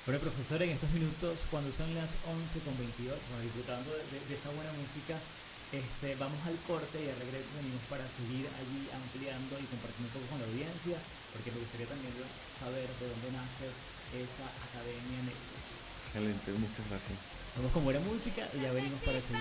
Bueno, profesor, en estos minutos, cuando son las 11:22, bueno, disfrutando de esa buena música, vamos al corte y al regreso venimos para seguir allí ampliando y compartiendo un poco con la audiencia, porque me gustaría también saber de dónde nace esa Academia Nexus. Excelente, muchas gracias. Vamos con buena música y ya venimos para seguir.